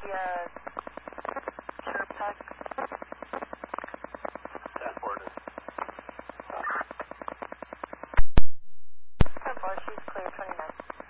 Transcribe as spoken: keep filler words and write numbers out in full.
uh, Chirp Tech. ten four it is. ten four, she's clear, twenty-nine.